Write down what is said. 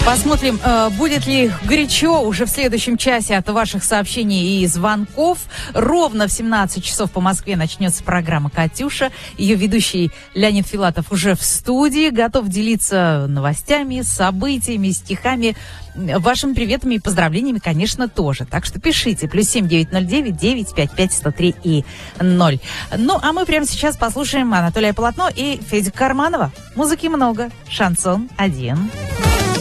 Посмотрим, будет ли горячо уже в следующем часе от ваших сообщений и звонков. Ровно в 17 часов по Москве начнется программа «Катюша». Ее ведущий Леонид Филатов уже в студии, готов делиться новостями, событиями, стихами, вашими приветами и поздравлениями, конечно, тоже. Так что пишите. +7 909 955 103 и 0. Ну, а мы прямо сейчас послушаем Анатолия Полотно и Федю Карманова. Музыки много. Шансон 1.